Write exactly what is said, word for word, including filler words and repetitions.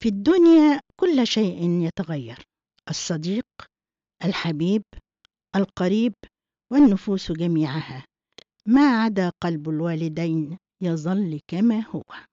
في الدنيا كل شيء يتغير، الصديق، الحبيب، القريب، والنفوس جميعها، ما عدا قلب الوالدين يظل كما هو.